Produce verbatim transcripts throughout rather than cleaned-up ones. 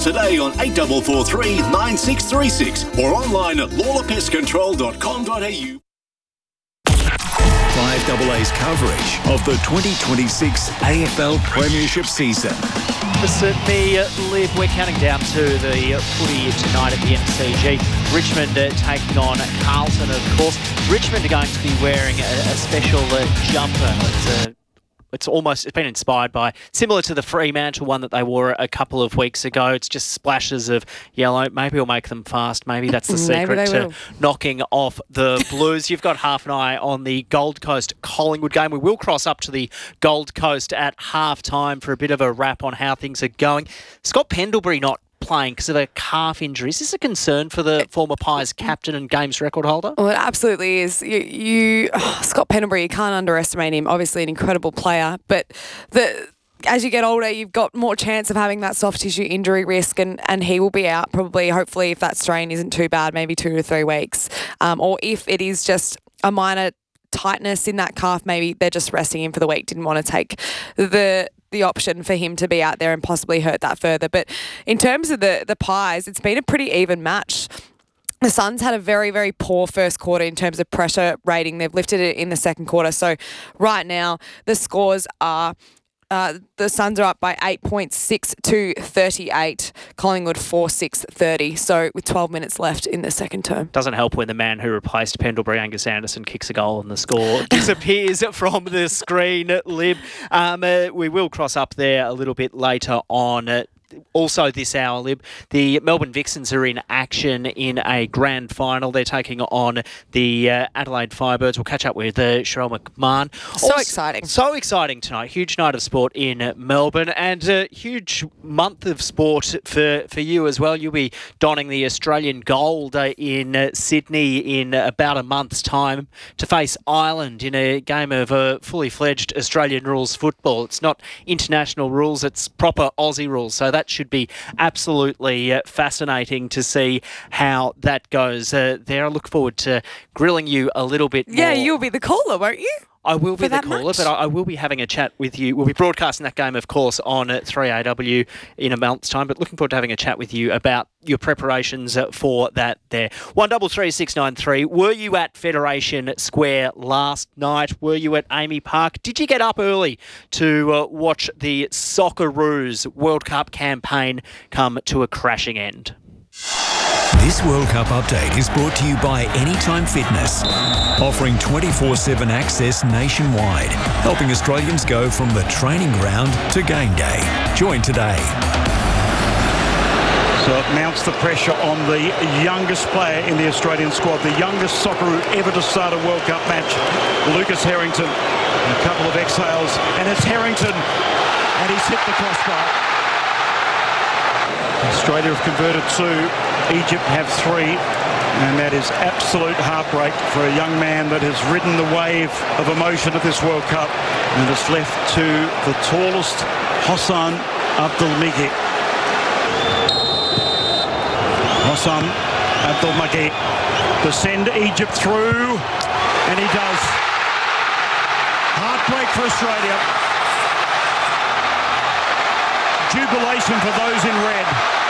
Today on eight four four three, nine six three six or online at lawler pest control dot com dot a u. five A A's coverage of the twenty twenty-six A F L Premiership season. Certainly, uh, Liv, we're counting down to the footy tonight at the M C G. Richmond uh, taking on Carlton, of course. Richmond are going to be wearing a, a special uh, jumper. It's a It's almost, it's been inspired by, similar to the Fremantle one that they wore a couple of weeks ago. It's just splashes of yellow. Maybe we'll make them fast. Maybe that's the secret to will. knocking off the Blues. You've got half an eye on the Gold Coast Collingwood game. We will cross up to the Gold Coast at half time for a bit of a wrap on how things are going. Scott Pendlebury not playing because of a calf injury. Is this a concern for the former Pies captain and games record holder? Well, it absolutely is. You, you oh, Scott Pendlebury, you can't underestimate him. Obviously an incredible player, but the as you get older, you've got more chance of having that soft tissue injury risk, and, and he will be out probably, hopefully, if that strain isn't too bad, maybe two to three weeks. Um, or if it is just a minor tightness in that calf, maybe they're just resting him for the week, didn't want to take the the option for him to be out there and possibly hurt that further. But in terms of the, the Pies, it's been a pretty even match. The Suns had a very, very poor first quarter in terms of pressure rating. They've lifted it in the second quarter. So right now, the scores are Uh, the Suns are up by eight point six to thirty-eight. Collingwood four six thirty. So with twelve minutes left in the second term. Doesn't help when the man who replaced Pendlebury, Angus Anderson, kicks a goal and the score disappears from the screen, Lib. Um, uh, we will cross up there a little bit later on. Uh, Also this hour, Lib, the Melbourne Vixens are in action in a grand final. They're taking on the uh, Adelaide Firebirds. We'll catch up with uh, Cheryl McMahon. So also, exciting. So exciting tonight. Huge night of sport in Melbourne and a huge month of sport for, for you as well. You'll be donning the Australian gold uh, in uh, Sydney in about a month's time to face Ireland in a game of uh, fully fledged Australian rules football. It's not international rules, it's proper Aussie rules. So that That should be absolutely uh, fascinating to see how that goes uh, there. I look forward to grilling you a little bit more. Yeah, you'll be the caller, won't you? I will be For the that caller, match? but I, I will be having a chat with you. We'll be broadcasting that game, of course, on uh, three A W in a month's time, but looking forward to having a chat with you about your preparations uh, for that there. one double three six nine three. Were you at Federation Square last night? Were you at Amy Park? Did you get up early to uh, watch the Socceroos World Cup campaign come to a crashing end? This World Cup update is brought to you by Anytime Fitness, offering twenty-four seven access nationwide, helping Australians go from the training ground to game day. Join today. So it mounts the pressure on the youngest player in the Australian squad, the youngest Socceroo ever to start a World Cup match, Lucas Harrington. A couple of exhales, and it's Harrington, and he's hit the crossbar. Australia have converted two, Egypt have three, and that is absolute heartbreak for a young man that has ridden the wave of emotion at this World Cup and is left to the tallest Hossan Abdelmaghi. Hossan Abdelmaghi to send Egypt through, and he does. Heartbreak for Australia. Jubilation for those in red.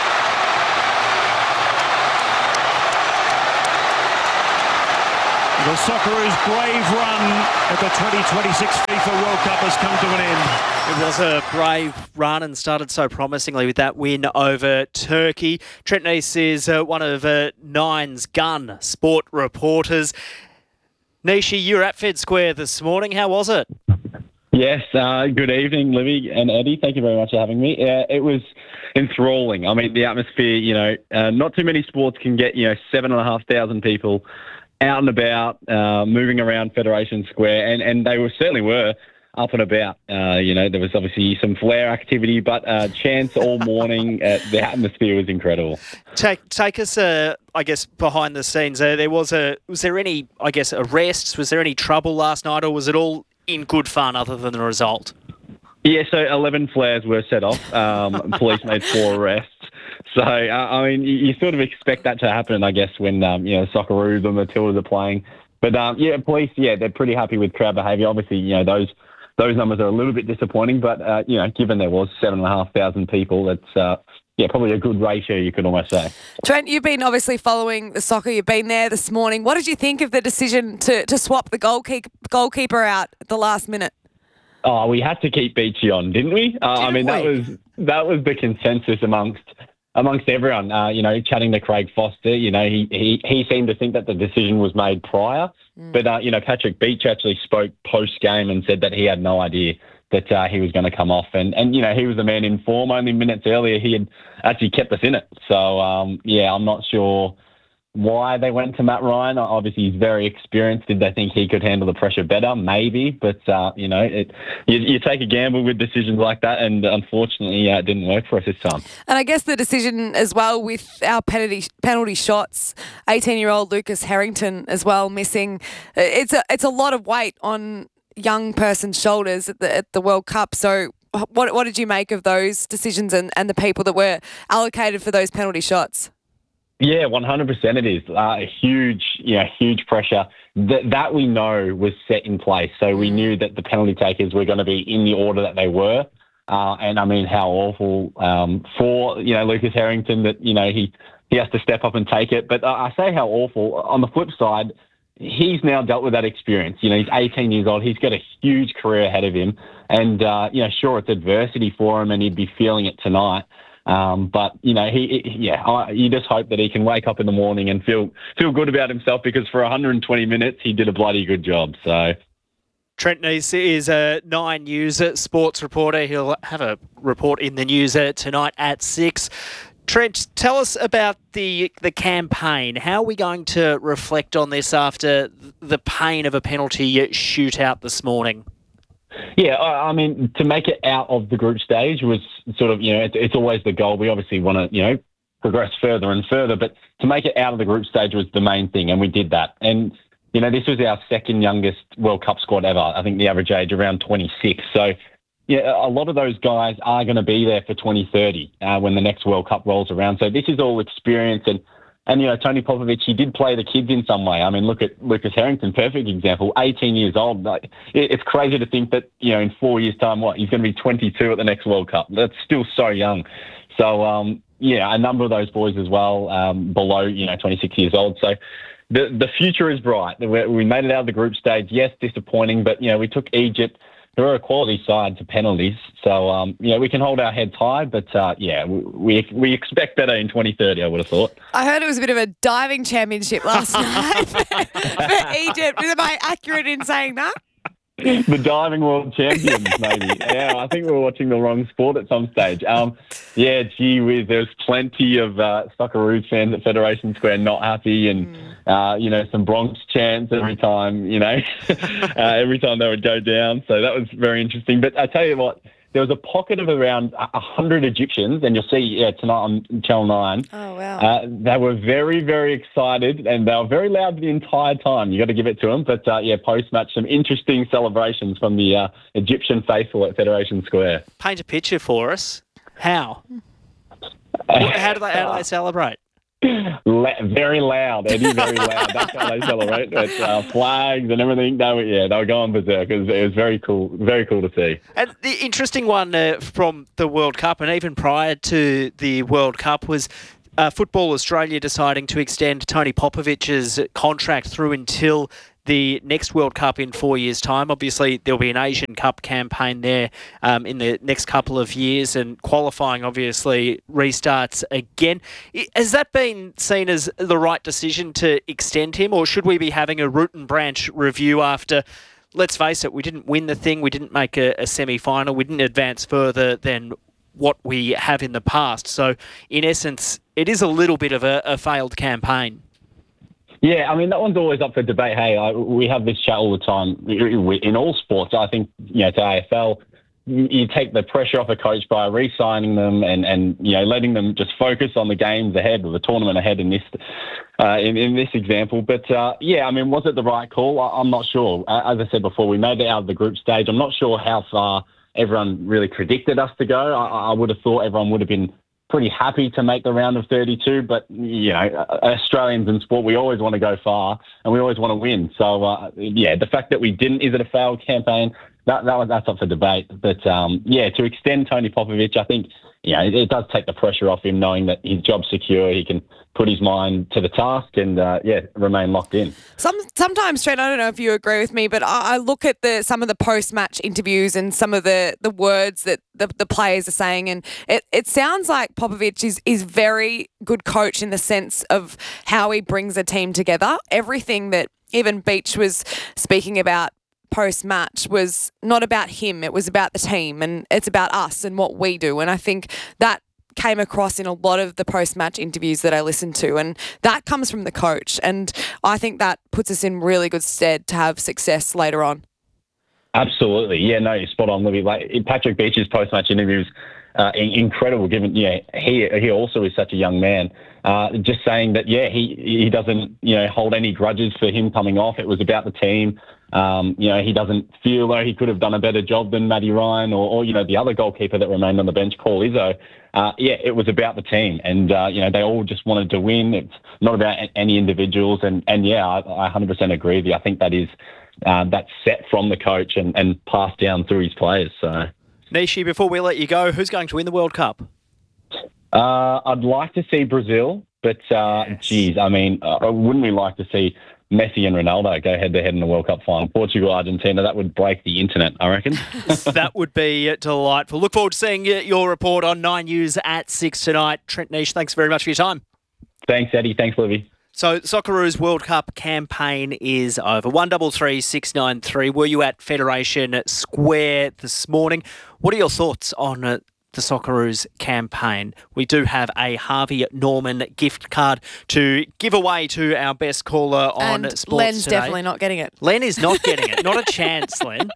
The Socceroos' brave run at the twenty twenty-six FIFA World Cup has come to an end. It was a brave run and started so promisingly with that win over Turkey. Trent Neese is uh, one of uh, Nine's Gun sport reporters. Nishi, you were at Fed Square this morning. How was it? Yes, uh, good evening, Livy and Eddie. Thank you very much for having me. Uh, it was enthralling. I mean, the atmosphere, you know, uh, not too many sports can get, you know, seven and a half thousand people out and about, uh, moving around Federation Square, and, and they were certainly were up and about. Uh, you know, there was obviously some flare activity, but uh, chants all morning. Uh, the atmosphere was incredible. Take take us, uh, I guess, behind the scenes. Uh, there was a was there any, I guess, arrests? Was there any trouble last night, or was it all in good fun other than the result? Yeah, so eleven flares were set off. Um, police made four arrests. So, uh, I mean, you, you sort of expect that to happen, I guess, when, um, you know, Socceroos and Matildas are playing. But, um, yeah, police, yeah, they're pretty happy with crowd behaviour. Obviously, you know, those those numbers are a little bit disappointing, but, uh, you know, given there was seven and a half thousand people, it's, uh, yeah, probably a good ratio, you could almost say. Trent, you've been obviously following the soccer. You've been there this morning. What did you think of the decision to, to swap the goalkeeper, goalkeeper out at the last minute? Oh, we had to keep Beachy on, didn't we? Uh, Didn't I mean, that we? was that was the consensus amongst amongst everyone. Uh, you know, chatting to Craig Foster, you know, he, he, he seemed to think that the decision was made prior. Mm. But, uh, you know, Patrick Beach actually spoke post-game and said that he had no idea that uh, he was going to come off. And, and, you know, he was the man in form. Only minutes earlier, he had actually kept us in it. So, um, yeah, I'm not sure why they went to Matt Ryan. Obviously, he's very experienced. Did they think he could handle the pressure better? Maybe. But, uh, you know, it, you, you take a gamble with decisions like that, and unfortunately, uh, it didn't work for us this time. And I guess the decision as well with our penalty penalty shots, eighteen-year-old Lucas Harrington as well missing. It's a it's a lot of weight on young person's shoulders at the at the World Cup. So what what did you make of those decisions and, and the people that were allocated for those penalty shots? Yeah, one hundred percent it is. Uh, a huge, you know, huge pressure. That that we know was set in place. So we knew that the penalty takers were going to be in the order that they were. Uh, and, I mean, how awful um, for, you know, Lucas Harrington that, you know, he, he has to step up and take it. But uh, I say how awful. On the flip side, he's now dealt with that experience. You know, he's eighteen years old. He's got a huge career ahead of him. And, uh, you know, sure, it's adversity for him and he'd be feeling it tonight. Um, but, you know, he, he yeah, I, you just hope that he can wake up in the morning and feel feel good about himself, because for one hundred twenty minutes, he did a bloody good job. So, Trent Neese is a Nine News sports reporter. He'll have a report in the news uh, tonight at six. Trent, tell us about the the campaign. How are we going to reflect on this after the pain of a penalty shootout this morning? Yeah, I mean, to make it out of the group stage was sort of, you know, it's, it's always the goal. We obviously want to, you know, progress further and further, but to make it out of the group stage was the main thing, and we did that. And, you know, this was our second youngest World Cup squad ever. I think the average age around twenty-six. So, yeah, a lot of those guys are going to be there for twenty thirty uh, when the next World Cup rolls around. So this is all experience. And, and you know, Tony Popovic, he did play the kids in some way. I mean, look at Lucas Harrington, perfect example, eighteen years old. Like, it, it's crazy to think that, you know, in four years' time, what, he's going to be twenty-two at the next World Cup. That's still so young. So, um, yeah, a number of those boys as well, um, below, you know, twenty-six years old. So the the future is bright. We, we made it out of the group stage. Yes, disappointing, but, you know, we took Egypt, who are a quality side, to penalties. So, um, you know, we can hold our heads high, but, uh, yeah, we we expect better in twenty thirty, I would have thought. I heard it was a bit of a diving championship last night for, for Egypt. Am I accurate in saying that? The diving world champions, maybe. Yeah, I think we were watching the wrong sport at some stage. Um, yeah, gee whiz, there's plenty of uh, Socceroos fans at Federation Square not happy, and, mm. uh, you know, some Bronx chants every time, you know, uh, every time they would go down. So that was very interesting. But I tell you what, there was a pocket of around one hundred Egyptians, and you'll see yeah, tonight on Channel nine. Oh, wow. Uh, they were very, very excited, and they were very loud the entire time. You got to give it to them. But, uh, yeah, post-match, some interesting celebrations from the uh, Egyptian faithful at Federation Square. Paint a picture for us. How? How do they, how do they celebrate? La- very loud, Eddie, very loud. That's how they celebrate. With uh, flags and everything. They were, yeah, they were going berserk. It was, it was very cool, very cool to see. And the interesting one uh, from the World Cup, and even prior to the World Cup, was uh, Football Australia deciding to extend Tony Popovic's contract through until the next World Cup in four years' time. Obviously, there'll be an Asian Cup campaign there um, in the next couple of years, and qualifying obviously restarts again. Has that been seen as the right decision to extend him, or should we be having a root and branch review after, let's face it, we didn't win the thing, we didn't make a, a semi-final, we didn't advance further than what we have in the past. So, in essence, it is a little bit of a, a failed campaign. Yeah, I mean, that one's always up for debate. Hey, I, we have this chat all the time in all sports. I think, you know, to A F L, you, you take the pressure off a coach by re-signing them and, and, you know, letting them just focus on the games ahead or the tournament ahead in this uh, in, in this example. But, uh, yeah, I mean, was it the right call? I, I'm not sure. As I said before, we made it out of the group stage. I'm not sure how far everyone really predicted us to go. I, I would have thought everyone would have been pretty happy to make the round of thirty-two, but, you know, Australians in sport, we always want to go far and we always want to win. So, uh, yeah, the fact that we didn't, is it a failed campaign? that, that was, that's up for debate. But, um, yeah, to extend Tony Popovic, I think, you know, it, it does take the pressure off him knowing that his job's secure. He can put his mind to the task and, uh, yeah, remain locked in. Some Sometimes, Trent, I don't know if you agree with me, but I, I look at the some of the post-match interviews and some of the, the words that the, the players are saying, and it, it sounds like Popovic is, is very good coach in the sense of how he brings a team together. Everything that even Beach was speaking about post-match was not about him, it was about the team, and it's about us and what we do. And I think that came across in a lot of the post-match interviews that I listened to, and that comes from the coach. And I think that puts us in really good stead to have success later on. Absolutely. Yeah, no, you're spot on, Libby. Like Patrick Beach's post-match interviews, uh, incredible, given, yeah, he he also is such a young man. Uh, just saying that, yeah, he, he doesn't, you know, hold any grudges for him coming off. It was about the team. Um, you know, he doesn't feel though he could have done a better job than Matty Ryan or, or you know, the other goalkeeper that remained on the bench, Paul Izzo. Uh, yeah, it was about the team. And, uh, you know, they all just wanted to win. It's not about any individuals. And, and yeah, I, I one hundred percent agree with you. I think that is, uh, that's set from the coach and, and passed down through his players. So, Nishi, before we let you go, who's going to win the World Cup? Uh, I'd like to see Brazil, but, uh, Yes. geez, I mean, uh, wouldn't we like to see Messi and Ronaldo go head-to-head in the World Cup final? Portugal, Argentina, that would break the internet, I reckon. That would be delightful. Look forward to seeing your report on Nine News at six tonight. Trent Nish, thanks very much for your time. Thanks, Eddie. Thanks, Livy. So, Socceroos World Cup campaign is over. one double three six nine three. Were you at Federation Square this morning? What are your thoughts on uh, the Socceroos campaign? We do have a Harvey Norman gift card to give away to our best caller on and Sports Len's Today. definitely not getting it. Len is not getting it. Not a chance, Len.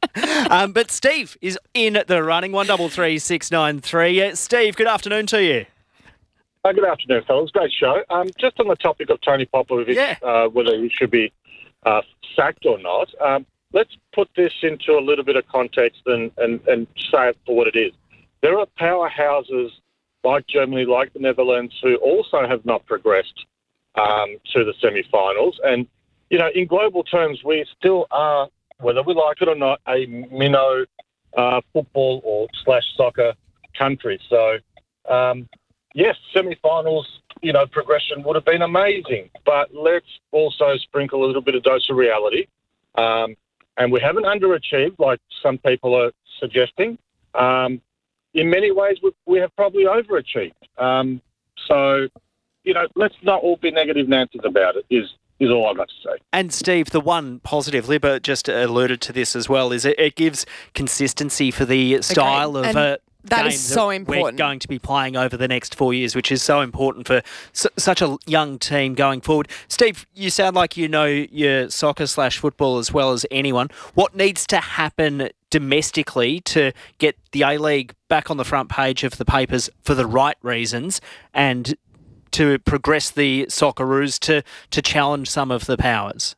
Um, but Steve is in the running. one double three six nine three. Uh, Steve, good afternoon to you. Uh, good afternoon, fellas. Great show. Um, just on the topic of Tony Popovic, Yeah. uh, whether he should be uh, sacked or not, um, let's put this into a little bit of context and, and, and say it for what it is. There are powerhouses like Germany, like the Netherlands, who also have not progressed um, to the semi-finals. And, you know, in global terms, we still are, whether we like it or not, a minnow uh, football or slash soccer country. So, um, yes, semi-finals, you know, progression would have been amazing. But let's also sprinkle a little bit of dose of reality. Um, and we haven't underachieved like some people are suggesting. Um, in many ways, we, we have probably overachieved. Um, so, you know, let's not all be negative Nancy's about it, is is all I've got to say. And Steve, the one positive, Libba just alluded to this as well, is it, it gives consistency for the style of And uh, that game is so that important. we're going to be playing over the next four years, which is so important for su- such a young team going forward. Steve, you sound like you know your soccer slash football as well as anyone. What needs to happen domestically to get the A-League back on the front page of the papers for the right reasons and to progress the Socceroos to, to challenge some of the powers?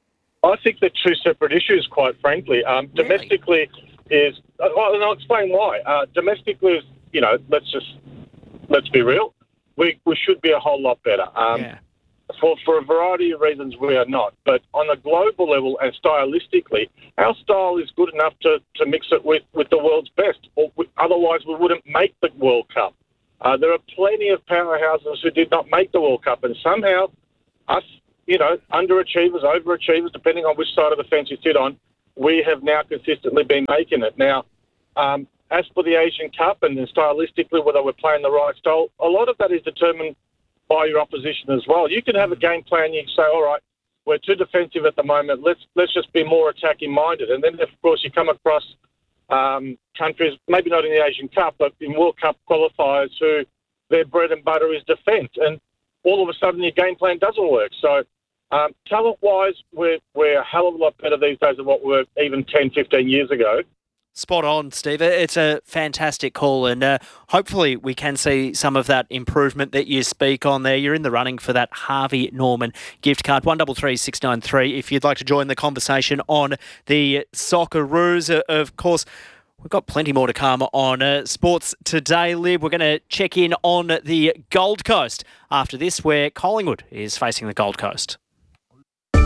I think they're two separate issues, quite frankly. Um, Really? Domestically is, uh, well, and I'll explain why. Uh, domestically is, you know, let's just, let's be real. We we should be a whole lot better. Um, Yeah. For, for a variety of reasons, we are not. But on a global level and stylistically, our style is good enough to, to mix it with, with the world's best. Or we, otherwise, we wouldn't make the World Cup. Uh, there are plenty of powerhouses who did not make the World Cup, and somehow us, you know, underachievers, overachievers, depending on which side of the fence you sit on, we have now consistently been making it. Now, um, as for the Asian Cup and then stylistically, whether we're playing the right style, a lot of that is determined by your opposition as well. You can have a game plan, you can say, all right, we're too defensive at the moment, let's let's just be more attacking minded. And then, of course, you come across um, countries, maybe not in the Asian Cup, but in World Cup qualifiers who their bread and butter is defence. And all of a sudden your game plan doesn't work. So um, talent-wise, we're, we're a hell of a lot better these days than what we were even ten, fifteen years ago. Spot on, Steve. It's a fantastic call, and uh, hopefully we can see some of that improvement that you speak on there. You're in the running for that Harvey Norman gift card, one double three six nine three. If you'd like to join the conversation on the Socceroos, uh, of course, we've got plenty more to come on uh, Sports Today, Lib. We're going to check in on the Gold Coast after this, where Collingwood is facing the Gold Coast.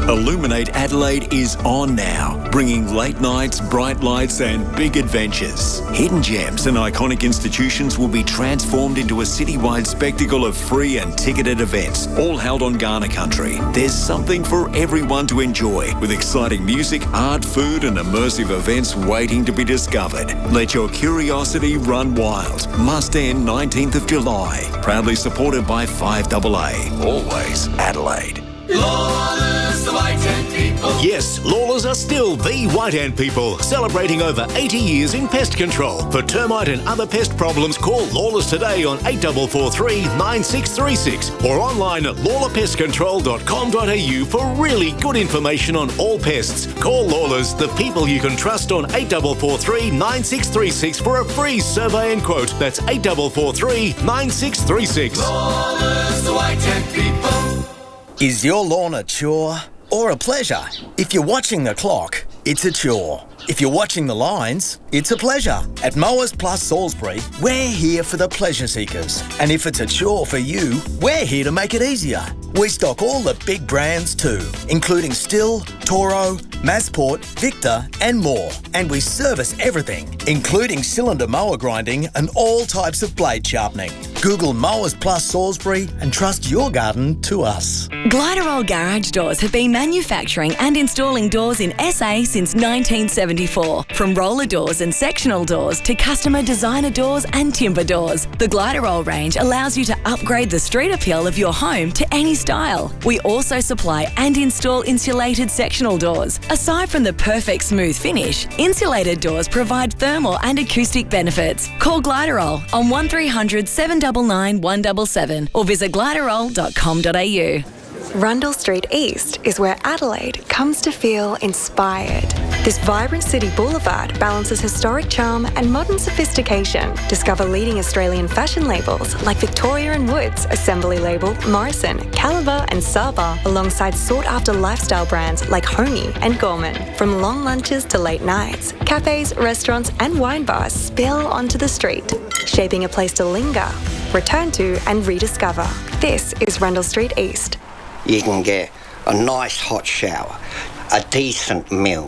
Illuminate Adelaide is on now, bringing late nights, bright lights and big adventures. Hidden gems and iconic institutions will be transformed into a citywide spectacle of free and ticketed events, all held on Kaurna country. There's something for everyone to enjoy, with exciting music, art, food and immersive events waiting to be discovered. Let your curiosity run wild. Must end nineteenth of July. Proudly supported by five A A. Always Adelaide. Lawlers, the White Ant People. Yes, Lawlers are still the White Ant People, celebrating over eighty years in pest control. For termite and other pest problems, call Lawlers today on eight four four three, nine six three six or online at lawler pest control dot com dot a u for really good information on all pests. Call Lawlers, the people you can trust, on eight four four three, nine six three six for a free survey and quote. That's eight four four three, nine six three six. Lawlers, the White Ant People. Is your lawn a chore or a pleasure? If you're watching the clock, it's a chore. If you're watching the lines, it's a pleasure. At Mowers Plus Salisbury, we're here for the pleasure seekers. And if it's a chore for you, we're here to make it easier. We stock all the big brands too, including Stihl, Toro, Masport, Victor and more. And we service everything, including cylinder mower grinding and all types of blade sharpening. Google Mowers Plus Salisbury and trust your garden to us. Gliderol Garage Doors have been manufacturing and installing doors in S A since nineteen seventy-four. From roller doors and sectional doors to customer designer doors and timber doors, the Gliderol range allows you to upgrade the street appeal of your home to any style. We also supply and install insulated sectional doors. Aside from the perfect smooth finish, insulated doors provide thermal and acoustic benefits. Call Gliderol on one three hundred, seven nine nine, one seven seven or visit gliderol dot com dot a u. Rundle Street East is where Adelaide comes to feel inspired. This vibrant city boulevard balances historic charm and modern sophistication. Discover leading Australian fashion labels like Victoria and Woods, Assembly Label, Morrison, Caliber and Saba, alongside sought-after lifestyle brands like Homey and Gorman. From long lunches to late nights, cafes, restaurants and wine bars spill onto the street, shaping a place to linger, return to and rediscover. This is Rundle Street East. You can get a nice hot shower, a decent meal,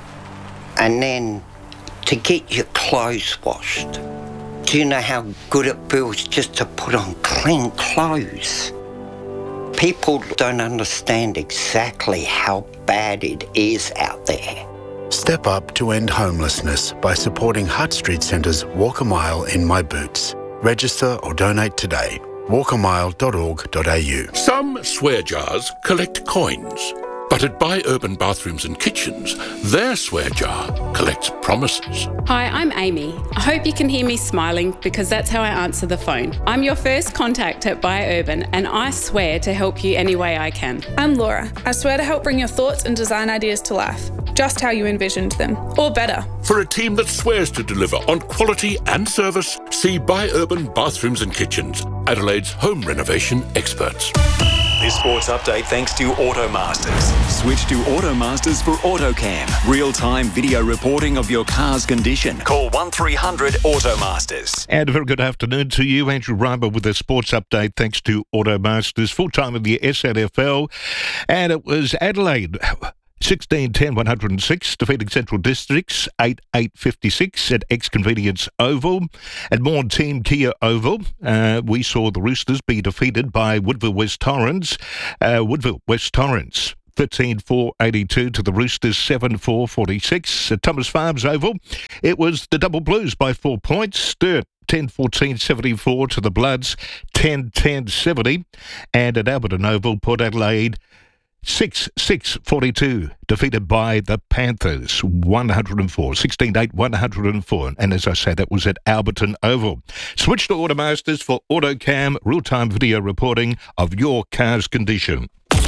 and then to get your clothes washed. Do you know how good it feels just to put on clean clothes? People don't understand exactly how bad it is out there. Step up to end homelessness by supporting Hutt Street Centre's Walk a Mile in My Boots. Register or donate today. walk a mile dot org dot a u. Some swear jars collect coins, but at Buy Urban Bathrooms and Kitchens, their swear jar collects promises. Hi, I'm Amy. I hope you can hear me smiling because that's how I answer the phone. I'm your first contact at Buy Urban and I swear to help you any way I can. I'm Laura. I swear to help bring your thoughts and design ideas to life, just how you envisioned them, or better. For a team that swears to deliver on quality and service, see Buy Urban Bathrooms and Kitchens, Adelaide's home renovation experts. This sports update thanks to Automasters. Switch to Automasters for AutoCam. Real-time video reporting of your car's condition. Call one three hundred Automasters. And a very good afternoon to you. Andrew Reimer with a sports update thanks to Automasters. Full-time in the S N F L. And it was Adelaide sixteen ten one oh six, defeating Central Districts eight eight fifty-six at Ex-Convenience Oval. At Morn Team Kia Oval, uh, we saw the Roosters be defeated by Woodville West Torrens. Uh, Woodville West Torrens thirteen four eighty-two to the Roosters seven four forty-six. At Thomas Farms Oval, it was the Double Blues by four points. Sturt ten fourteen seventy-four to the Bloods ten ten seventy. And at Alberton Oval, Port Adelaide six six forty-two, defeated by the Panthers, one oh four, sixteen eight, one oh four. And as I say, that was at Alberton Oval. Switch to Automasters for AutoCam, real-time video reporting of your car's condition.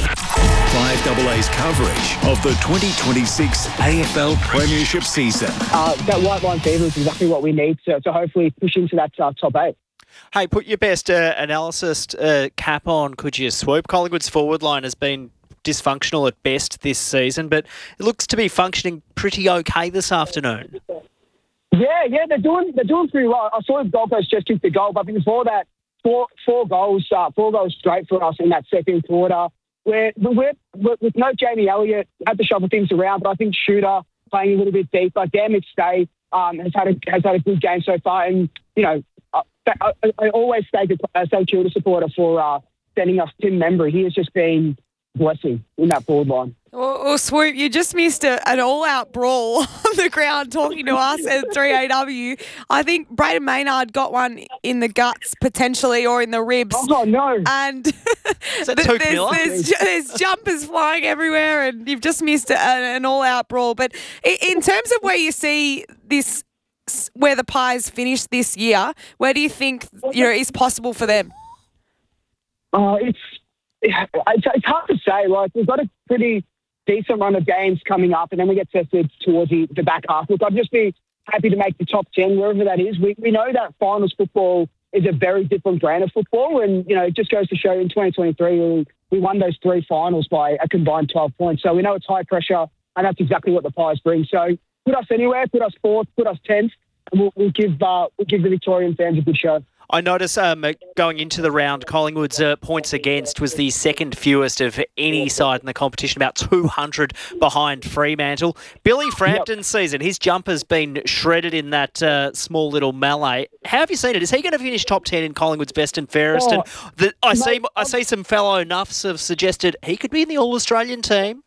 five A A's coverage of the twenty twenty-six A F L Premiership season. Uh, that white line fever is exactly what we need to, to hopefully push into that uh, top eight. Hey, put your best uh, analysis uh, cap on, could you, Swoop? Collingwood's forward line has been dysfunctional at best this season, but it looks to be functioning pretty okay this afternoon. Yeah, yeah, they're doing they're doing pretty well. I saw the Gold Coast just kick the goal, but before that, four four goals, uh, four goals straight for us in that second quarter. we're, we're, we're with no Jamie Elliott, had to shuffle things around, but I think Shooter playing a little bit deeper. Dan McStay um, has had a has had a good game so far, and you know, I, I, I always stay a St Kilda supporter for uh, sending us Tim Membry. He has just been blessing in that forward line. Well, well, Swoop, you just missed a, an all-out brawl on the ground talking to us at three A W. I think Braden Maynard got one in the guts, potentially, or in the ribs. Oh, no. And Is that there's, Toke Miller? there's, there's jumpers flying everywhere, and you've just missed a, an all-out brawl. But in terms of where you see this, where the Pies finish this year, where do you think you know is possible for them? Uh, it's, it's it's hard to say. Like, we've got a pretty decent run of games coming up, and then we get tested towards the, the back half. Look, I'd just be happy to make the top ten, wherever that is. We we know that finals football is a very different brand of football, and, you know, it just goes to show in twenty twenty-three we, we won those three finals by a combined twelve points. So we know it's high pressure, and that's exactly what the Pies bring. So put us anywhere, put us fourth, put us tenth, and we'll, we'll, give, uh, we'll give the Victorian fans a good show. I notice um, going into the round, Collingwood's uh, points against was the second fewest of any side in the competition, about two hundred behind Fremantle. Billy Frampton's yep. season, his jumper's been shredded in that uh, small little melee. How have you seen it? Is he going to finish top ten in Collingwood's best and fairest? Oh, and the, I mate, see I see some fellow nuffs have suggested he could be in the All-Australian team.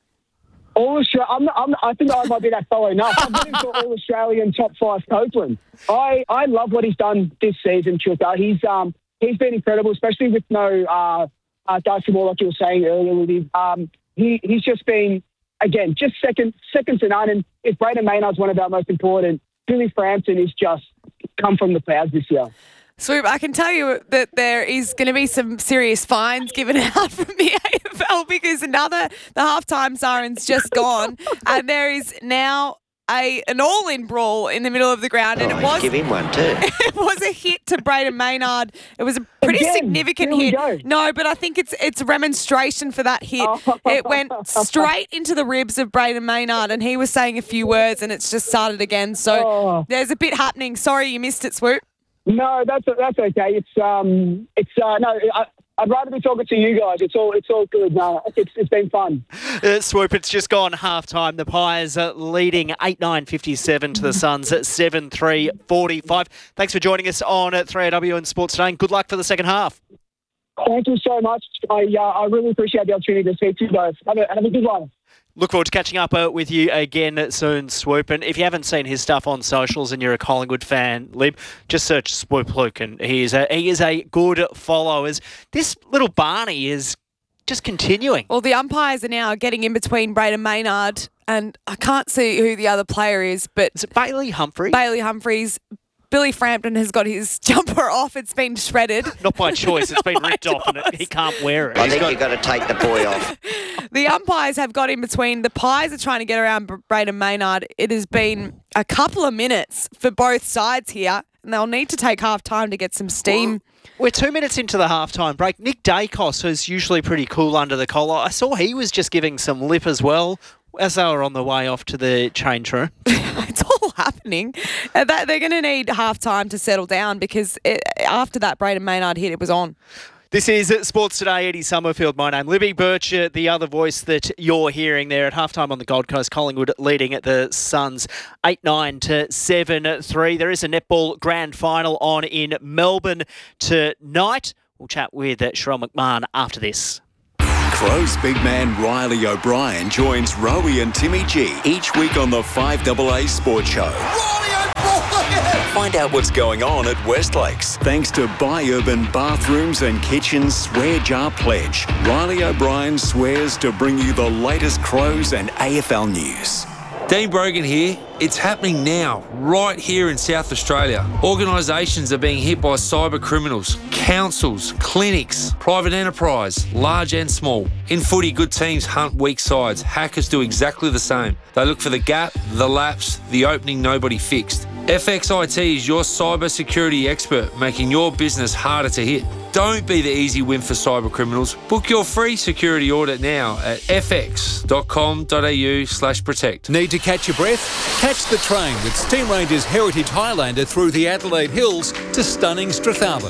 All I'm, I'm, I think I might be that fellow enough. I'm voting for All-Australian top five Copeland. I, I love what he's done this season, Chuka. He's um he's been incredible, especially with no uh, uh, Darcy Moore, like you were saying earlier. With him. Um, he he's just been again just second second to none. And if Braden Maynard's one of our most important, Billy Frampton is just come from the clouds this year. Swoop, I can tell you that there is going to be some serious fines given out from the A F L because another, the halftime siren's just gone, and there is now a an all-in brawl in the middle of the ground, and oh, it was give him one too. It was a hit to Braden Maynard. It was a pretty Again, significant hit. Go. No, but I think it's it's a remonstration for that hit. Oh. It went straight into the ribs of Braden Maynard, and he was saying a few words, and it's just started again. So oh. there's a bit happening. Sorry you missed it, Swoop. No, that's that's okay. It's um, it's uh, no. I, I'd rather be talking to you guys. It's all it's all good. No, it's it's been fun. Uh, Swoop, it's just gone half time. The Pies are leading eight nine fifty-seven to the Suns at seven three forty-five. Thanks for joining us on at three A W and Sports Today, and good luck for the second half. Thank you so much. I uh, I really appreciate the opportunity to speak to you guys. Have a, have a good one. Look forward to catching up uh, with you again soon, Swoop. And if you haven't seen his stuff on socials and you're a Collingwood fan, Lib, just search Swoop Luke, and he is a, he is a good follow. As this little Barney is just continuing. Well, the umpires are now getting in between Braden Maynard, and I can't see who the other player is, but is it Bailey Humphries? Bailey Humphries. Billy Frampton has got his jumper off. It's been shredded. Not by choice. It's been ripped off and it, he can't wear it. I think you've got to take the boy off. The umpires have got in between. The Pies are trying to get around Braden Maynard. It has been a couple of minutes for both sides here, and they'll need to take half time to get some steam. We're two minutes into the halftime break. Nick Dacos, who's usually pretty cool under the collar, I saw he was just giving some lip as well as they were on the way off to the change room. It's all happening. Uh, that, they're going to need half time to settle down because it, after that Braden Maynard hit, it was on. This is Sports Today, Eddie Summerfield. My name, Libby Birch, the other voice that you're hearing there at halftime on the Gold Coast. Collingwood leading at the Suns eight nine to seven three. There is a netball grand final on in Melbourne tonight. We'll chat with Sherelle McMahon after this. Crows big man Riley O'Brien joins Rowie and Timmy G each week on the five A A Sports Show. Riley O'Brien! Find out what's going on at Westlakes. Thanks to Buy Urban Bathrooms and Kitchens Swear Jar Pledge. Riley O'Brien swears to bring you the latest Crows and A F L news. Dean Brogan here. It's happening now, right here in South Australia. Organisations are being hit by cyber criminals, councils, clinics, private enterprise, large and small. In footy, good teams hunt weak sides. Hackers do exactly the same. They look for the gap, the lapse, the opening nobody fixed. F X I T is your cyber security expert, making your business harder to hit. Don't be the easy win for cyber criminals. Book your free security audit now at f x dot com dot a u slash protect. Need to catch your breath? Catch the train with Steam Ranger's Heritage Highlander through the Adelaide Hills to stunning Strathallan.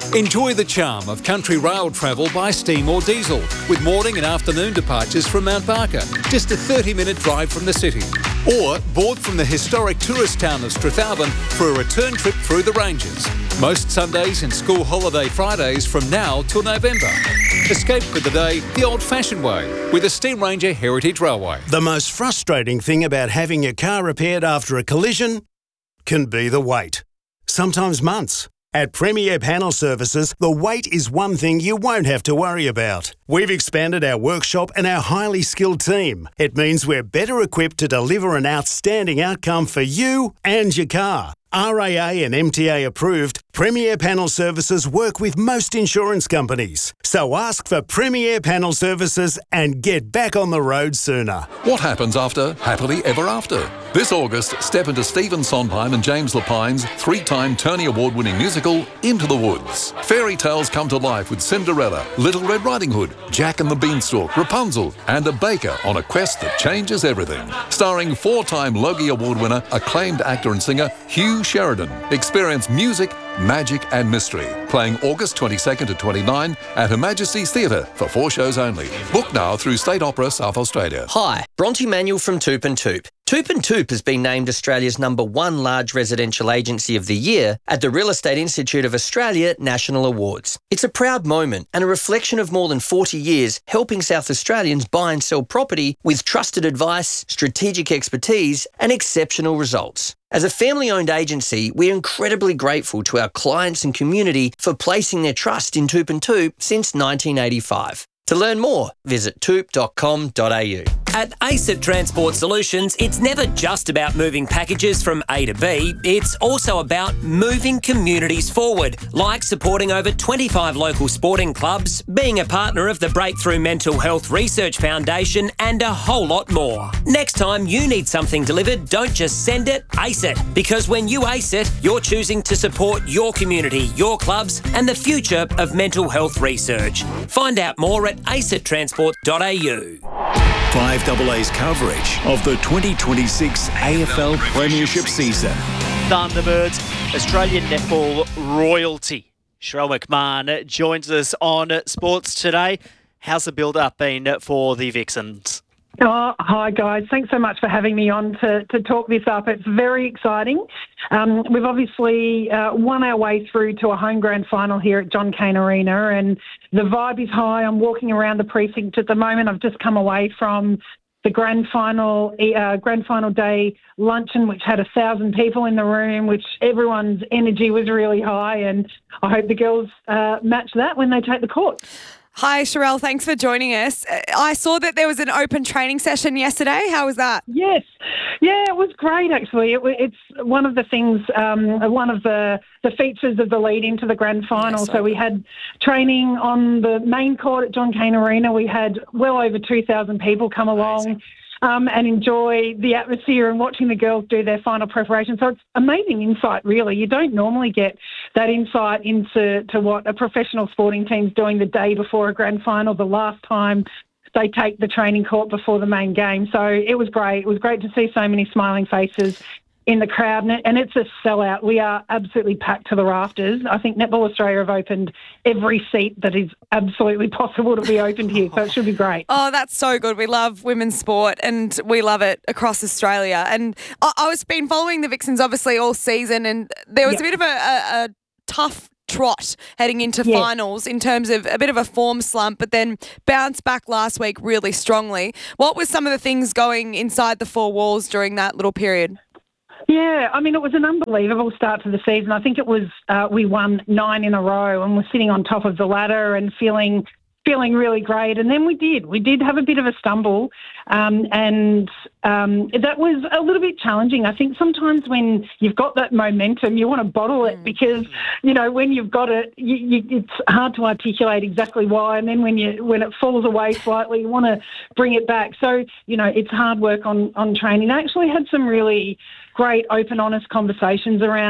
Enjoy the charm of country rail travel by steam or diesel, with morning and afternoon departures from Mount Barker, just a thirty minute drive from the city. Or board from the historic tourist town of Strathalbyn for a return trip through the ranges. Most Sundays and school holiday Fridays from now till November. Escape for the day the old-fashioned way with the Steam Ranger Heritage Railway. The most frustrating thing about having your car repaired after a collision can be the wait. Sometimes months. At Premier Panel Services, the wait is one thing you won't have to worry about. We've expanded our workshop and our highly skilled team. It means we're better equipped to deliver an outstanding outcome for you and your car. R A A and M T A approved, Premier Panel Services work with most insurance companies. So ask for Premier Panel Services and get back on the road sooner. What happens after Happily Ever After? This August, step into Stephen Sondheim and James Lapine's three-time Tony Award-winning musical, Into the Woods. Fairy tales come to life with Cinderella, Little Red Riding Hood, Jack and the Beanstalk, Rapunzel, and a baker on a quest that changes everything. Starring four-time Logie Award winner, acclaimed actor and singer Hugh Sheridan. Experience music, magic and mystery. Playing August twenty-second to twenty-ninth at Her Majesty's Theatre for four shows only. Book now through State Opera South Australia. Hi, Bronte Manuel from Toop and Toop. Toop and Toop has been named Australia's number one large residential agency of the year at the Real Estate Institute of Australia National Awards. It's a proud moment and a reflection of more than forty years helping South Australians buy and sell property with trusted advice, strategic expertise and exceptional results. As a family-owned agency, we're incredibly grateful to our clients and community for placing their trust in Toop and Toop since nineteen eighty-five. To learn more, visit toop dot com dot a u. At ASIT Transport Solutions, it's never just about moving packages from A to B, it's also about moving communities forward, like supporting over twenty-five local sporting clubs, being a partner of the Breakthrough Mental Health Research Foundation, and a whole lot more. Next time you need something delivered, don't just send it, ace it. Because when you ace it, you're choosing to support your community, your clubs, and the future of mental health research. Find out more at acit transport dot a u. five A A's coverage of the twenty twenty-six A F L Premiership season. Thunderbirds, Australian netball royalty. Sherelle McMahon joins us on Sports Today. How's the build-up been for the Vixens? Oh, hi, guys. Thanks so much for having me on to, to talk this up. It's very exciting. Um, we've obviously uh, won our way through to a home grand final here at John Cain Arena, and the vibe is high. I'm walking around the precinct at the moment. I've just come away from the grand final uh, grand final day luncheon, which had a thousand people in the room, which everyone's energy was really high, and I hope the girls uh, match that when they take the court. Hi, Sherelle. Thanks for joining us. I saw that there was an open training session yesterday. How was that? Yes. Yeah, it was great, actually. It, it's one of the things, um, one of the, the features of the lead into the grand final. Yes, so we had training on the main court at John Cain Arena. We had well over two thousand people come along. Um, and enjoy the atmosphere and watching the girls do their final preparation. So it's amazing insight, really. You don't normally get that insight into to what a professional sporting team's doing the day before a grand final, the last time they take the training court before the main game. So it was great. It was great to see so many smiling faces in the crowd, and it's a sellout. We are absolutely packed to the rafters. I think Netball Australia have opened every seat that is absolutely possible to be opened here, so it should be great. Oh, that's so good. We love women's sport, and we love it across Australia. And I, I was been following the Vixens obviously all season, and there was yep. a bit of a, a, a tough trot heading into yes. finals in terms of a bit of a form slump, but then bounced back last week really strongly. What was some of the things going inside the four walls during that little period? Yeah, I mean, it was an unbelievable start to the season. I think it was, uh, we won nine in a row and we're sitting on top of the ladder and feeling feeling really great. And then we did. We did have a bit of a stumble, um, and um, that was a little bit challenging. I think sometimes when you've got that momentum, you want to bottle it because, you know, when you've got it, you, you, it's hard to articulate exactly why. And then when you when it falls away slightly, you want to bring it back. So, you know, it's hard work on, on training. I actually had some really great, open, honest conversations around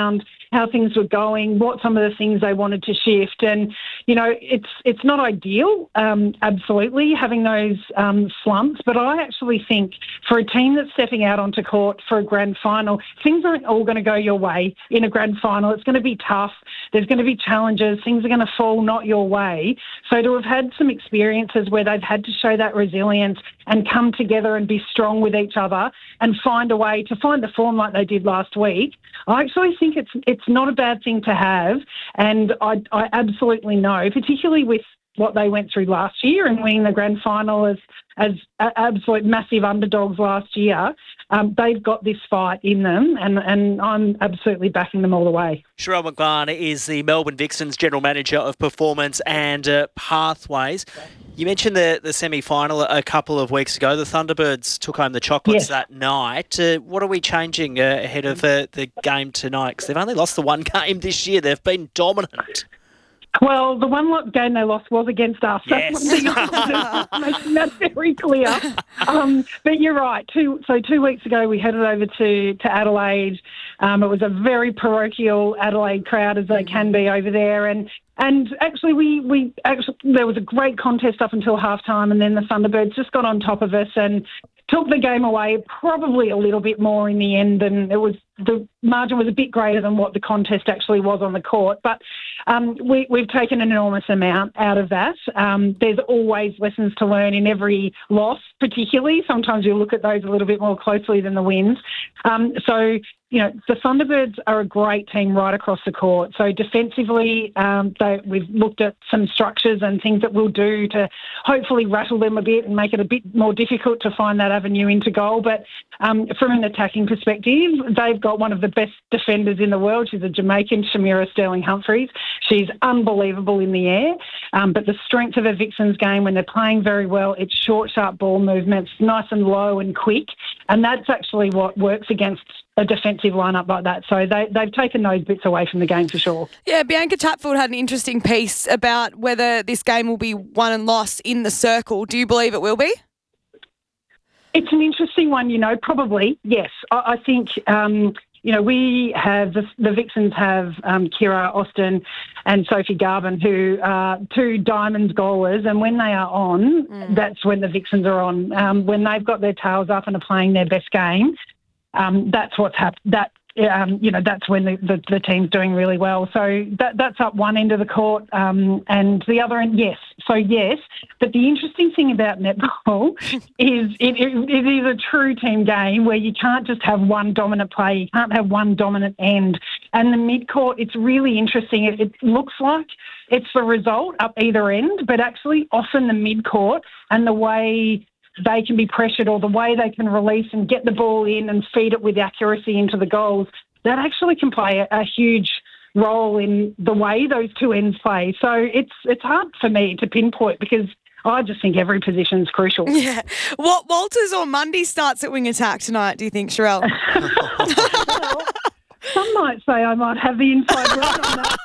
how things were going, what some of the things they wanted to shift. And, you know, it's it's not ideal, um, absolutely, having those um, slumps, but I actually think for a team that's stepping out onto court for a grand final, things aren't all going to go your way in a grand final. It's going to be tough. There's going to be challenges. Things are going to fall not your way. So to have had some experiences where they've had to show that resilience and come together and be strong with each other and find a way to find the form like they did last week, I actually think it's it's not a bad thing to have. And I, I absolutely know, particularly with what they went through last year and winning the grand final as as absolute massive underdogs last year, um, they've got this fight in them, and, and I'm absolutely backing them all the way. Sherelle McMahon is the Melbourne Vixens General Manager of Performance and uh, Pathways. You mentioned the, the semi-final a couple of weeks ago. The Thunderbirds took home the chocolates Yes. that night. Uh, what are we changing uh, ahead of uh, the game tonight? Because they've only lost the one game this year. They've been dominant. Well, the one lot game they lost was against us. Yes. That's one thing, making that very clear. Um, but you're right. Two, so two weeks ago we headed over to, to Adelaide. Um, it was a very parochial Adelaide crowd, as they can be over there. And and actually, we, we actually there was a great contest up until halftime, and then the Thunderbirds just got on top of us and took the game away probably a little bit more in the end, and it was the margin was a bit greater than what the contest actually was on the court. But um, we, we've taken an enormous amount out of that. Um, there's always lessons to learn in every loss, particularly. Sometimes you look at those a little bit more closely than the wins. Um, so, you know, the Thunderbirds are a great team right across the court. So defensively, um, they, we've looked at some structures and things that we'll do to hopefully rattle them a bit and make it a bit more difficult to find that avenue into goal. But um, from an attacking perspective, they've got one of the best defenders in the world. She's a Jamaican, Shamira Sterling-Humphries. She's unbelievable in the air. Um, but the strength of a Vixens game when they're playing very well, it's short, sharp ball movements, nice and low and quick. And that's actually what works against a defensive lineup like that. So they, they've taken those bits away from the game for sure. Yeah, Bianca Chatfield had an interesting piece about whether this game will be won and lost in the circle. Do you believe it will be? It's an interesting one, you know, probably, yes. I, I think, um, you know, we have, the, the Vixens have um, Kira Austin and Sophie Garvin, who are two Diamonds goalers, and when they are on, mm. that's when the Vixens are on. Um, when they've got their tails up and are playing their best game, um, that's what's happened. That Um, you know, that's when the, the, the team's doing really well. So that that's up one end of the court, um, and the other end, yes. So yes, but the interesting thing about netball is it, it, it is a true team game where you can't just have one dominant play, you can't have one dominant end. And the mid-court, it's really interesting. It, it looks like it's the result up either end, but actually often the mid-court and the way they can be pressured or the way they can release and get the ball in and feed it with accuracy into the goals, that actually can play a, a huge role in the way those two ends play. So it's it's hard for me to pinpoint because I just think every position is crucial. Yeah. What Walters or Mundy starts at wing attack tonight, do you think, Sherelle? Well, some might say I might have the inside word on that.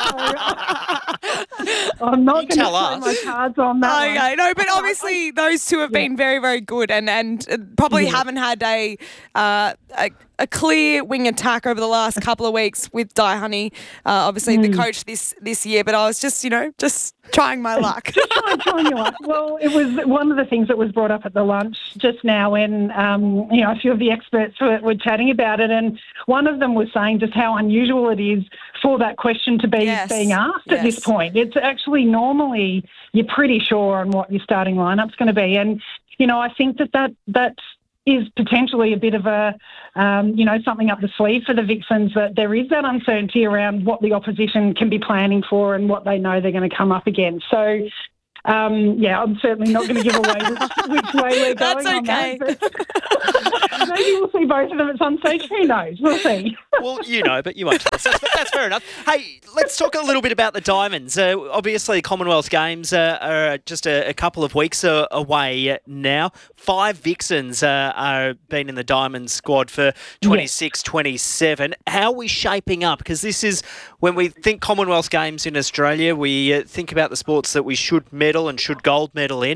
So I'm not going to play my cards on that Okay, one. no, but obviously those two have Yeah. been very, very good and, and probably Yeah. haven't had a, uh, a a clear wing attack over the last couple of weeks with Di Honey, uh, obviously the Mm. coach this this year. But I was just, you know, just trying my luck. Trying, trying your luck. Well, it was one of the things that was brought up at the lunch just now when, um, you know, a few of the experts were, were chatting about it, and one of them was saying just how unusual it is for that question to be Yes. being asked at Yes. this point. It's actually normally you're pretty sure on what your starting lineup's going to be, and you know, I think that that that is potentially a bit of a, um, you know, something up the sleeve for the Vixens, that there is that uncertainty around what the opposition can be planning for and what they know they're going to come up against. So, um, yeah, I'm certainly not going to give away which, which way we're going. That's on okay. that, but maybe we'll see both of them at some stage. Who knows? We'll see. Well, you know, but you won't tell us. That's, that's fair enough. Hey, let's talk a little bit about the Diamonds. Uh, obviously, Commonwealth Games uh, are just a, a couple of weeks uh, away now. Five Vixens uh, are been in the Diamond squad for twenty-six twenty-seven. How are we shaping up? Because this is, when we think Commonwealth Games in Australia, we uh, think about the sports that we should medal and should gold medal in.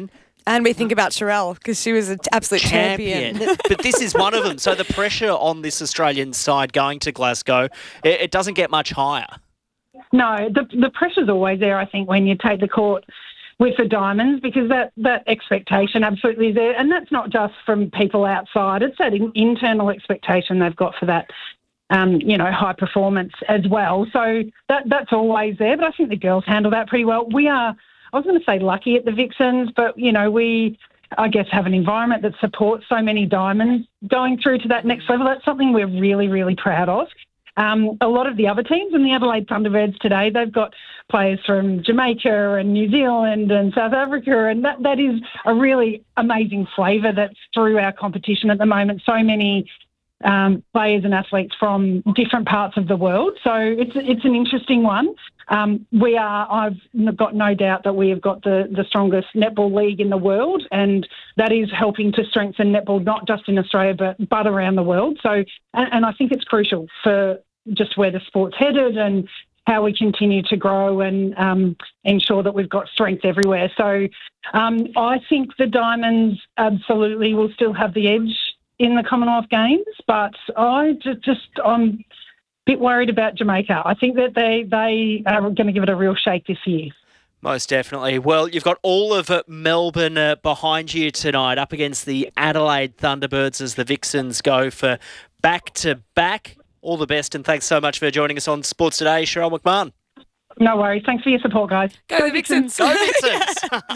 And we think about Sherelle because she was an absolute champion. champion. But this is one of them. So the pressure on this Australian side going to Glasgow, it, it doesn't get much higher. No, the the pressure's always there, I think, when you take the court with the Diamonds, because that, that expectation absolutely is there. And that's not just from people outside. It's that in, internal expectation they've got for that, um, you know, high performance as well. So that that's always there. But I think the girls handle that pretty well. We are, I was going to say lucky at the Vixens, but, you know, we, I guess, have an environment that supports so many Diamonds going through to that next level. That's something we're really, really proud of. Um, a lot of the other teams in the Adelaide Thunderbirds today, they've got players from Jamaica and New Zealand and South Africa, and that, that is a really amazing flavour that's through our competition at the moment. So many um, players and athletes from different parts of the world. So it's it's an interesting one. Um, we are, I've got no doubt that we have got the, the strongest netball league in the world, and that is helping to strengthen netball not just in Australia but, but around the world. So, and, and I think it's crucial for just where the sport's headed and how we continue to grow and um, ensure that we've got strength everywhere. So um, I think the Diamonds absolutely will still have the edge in the Commonwealth Games, but I just, just I'm a bit worried about Jamaica. I think that they, they are going to give it a real shake this year. Most definitely. Well, you've got all of uh, Melbourne uh, behind you tonight up against the Adelaide Thunderbirds as the Vixens go for back-to-back. All the best, and thanks so much for joining us on Sports Today, Sherelle McMahon. No worries. Thanks for your support, guys. Go, Go Vixens. Go Vixens.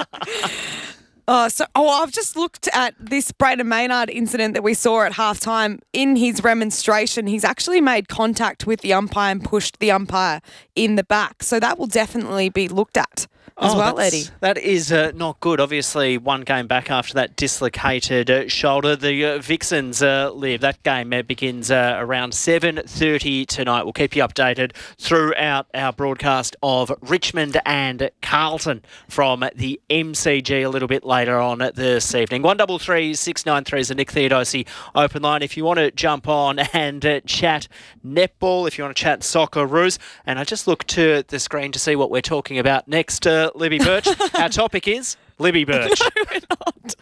Oh, so oh, I've just looked at this Braden Maynard incident that we saw at halftime. In his remonstration, he's actually made contact with the umpire and pushed the umpire in the back. So that will definitely be looked at as oh, well, Eddie. That is uh, not good. Obviously, one game back after that dislocated uh, shoulder. The uh, Vixens uh, live. That game uh, begins uh, around seven thirty tonight. We'll keep you updated throughout our broadcast of Richmond and Carlton from the M C G a little bit later on this evening. one double three six nine three is the Nick Theodosi open line. If you want to jump on and uh, chat netball, if you want to chat Socceroos, and I just look to the screen to see what we're talking about next. Uh, Libby Birch. Our topic is Libby Birch. No, we're not.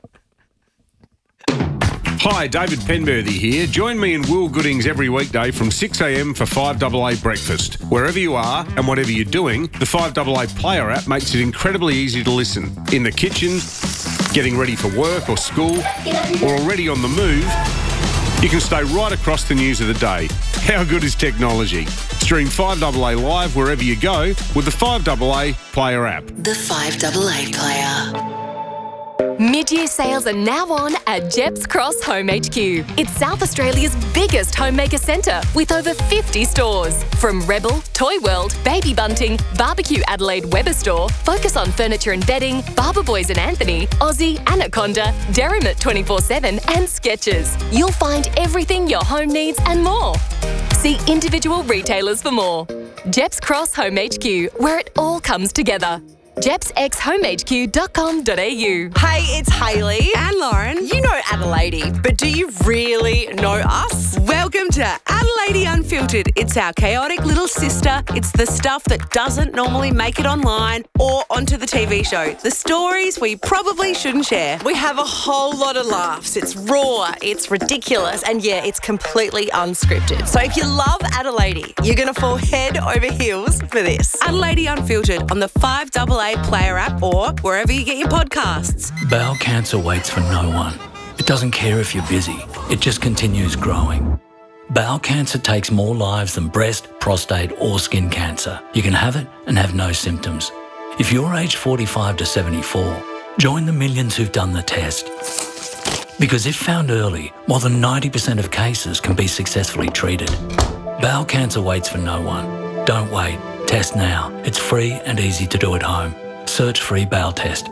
Hi, David Penberthy here. Join me and Will Goodings every weekday from six a m for five A A breakfast. Wherever you are and whatever you're doing, the five A A player app makes it incredibly easy to listen. In the kitchen, getting ready for work or school, or already on the move, you can stay right across the news of the day. How good is technology? Stream five A A live wherever you go with the five A A player app. The five A A player. Mid-year sales are now on at Jeps Cross Home H Q. It's South Australia's biggest homemaker centre with over fifty stores. From Rebel, Toy World, Baby Bunting, Barbecue Adelaide Weber Store, Focus on Furniture and Bedding, Barber Boys and Anthony, Aussie, Anaconda, Derrimut twenty-four seven and Skechers. You'll find everything your home needs and more. See individual retailers for more. Jeps Cross Home H Q, where it all comes together. jeps x home h q dot com dot a u. Hey, it's Hayley and Lauren. You know Adelaide, but do you really know us? Welcome to Adelaide Unfiltered. It's our chaotic little sister. It's the stuff that doesn't normally make it online or onto the T V show. The stories we probably shouldn't share. We have a whole lot of laughs. It's raw, it's ridiculous, and yeah, it's completely unscripted. So if you love Adelaide, you're going to fall head over heels for this. Adelaide Unfiltered on the five A A player app or wherever you get your podcasts. Bowel cancer waits for no one. It doesn't care if you're busy. It just continues growing. Bowel cancer takes more lives than breast, prostate or skin cancer. You can have it and have no symptoms. If you're aged forty-five to seventy-four, join the millions who've done the test. Because if found early, more than ninety percent of cases can be successfully treated. Bowel cancer waits for no one. Don't wait. Test now. It's free and easy to do at home. Search free bowel test.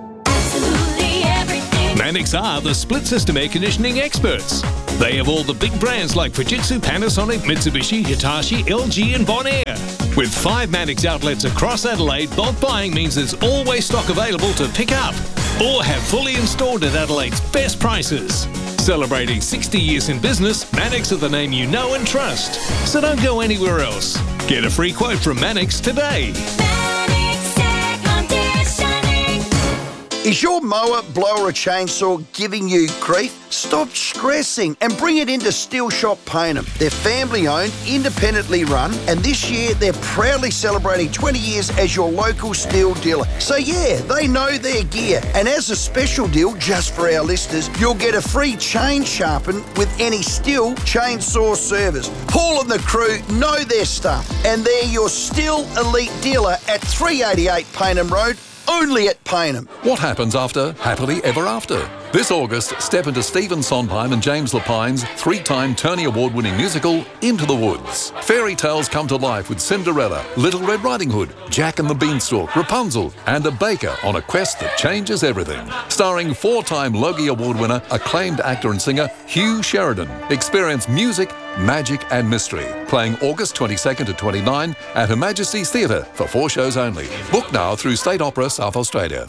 Mannix are the split system air conditioning experts. They have all the big brands like Fujitsu, Panasonic, Mitsubishi, Hitachi, L G and Bonaire. With five Mannix outlets across Adelaide, bulk buying means there's always stock available to pick up or have fully installed at Adelaide's best prices. Celebrating sixty years in business, Mannix are the name you know and trust. So don't go anywhere else. Get a free quote from Mannix today. Is your mower, blower or chainsaw giving you grief? Stop stressing and bring it into Steel Shop Payneham. They're family owned, independently run, and this year they're proudly celebrating twenty years as your local Steel dealer. So yeah, they know their gear. And as a special deal, just for our listeners, you'll get a free chain sharpen with any Steel chainsaw service. Paul and the crew know their stuff, and they're your Steel Elite dealer at three eighty-eight Payneham Road, only at Payneham. What happens after Happily Ever After? This August, step into Stephen Sondheim and James Lapine's three-time Tony Award-winning musical, Into the Woods. Fairy tales come to life with Cinderella, Little Red Riding Hood, Jack and the Beanstalk, Rapunzel, and a baker on a quest that changes everything. Starring four-time Logie Award winner, acclaimed actor and singer Hugh Sheridan. Experience music, magic and mystery. Playing August twenty-second to twenty-ninth at Her Majesty's Theatre for four shows only. Book now through State Opera South Australia.